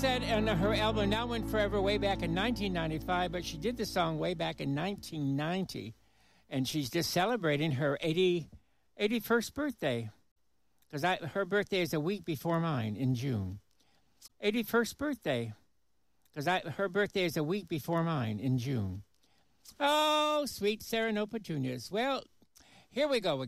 said on her album Now and Forever way back in 1995, but she did the song way back in 1990, and she's just celebrating her 81st birthday, because her birthday is a week before mine in June. 81st birthday, because her birthday is a week before mine in June. Oh, sweet Sarah No Petunias. Well, here we go.